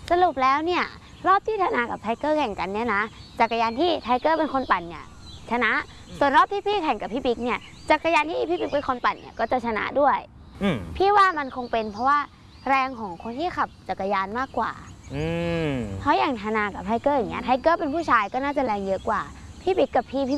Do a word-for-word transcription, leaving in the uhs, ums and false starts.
สรุปแล้วเนี่ยรอบที่ธนากับไทเกอร์แข่งกันเนี่ยนะจักรยานที่ไทเกอร์เป็นคนปั่นเนี่ยชนะส่วนรอบที่พี่แข่งกับพี่บิ๊กเนี่ยจักรยานที่พี่บิ๊กเป็นคนปั่นเนี่ยก็จะชนะด้วยพี่ว่ามันคงเป็นเพราะว่าแรงของคนที่ขับจักรยานมากกว่าเพราะอย่างธนากับไทเกอร์อย่างเงี้ยไทเกอร์เป็นผู้ชายก็น่าจะแรงเยอะกว่าพี่บิ๊กกับพี่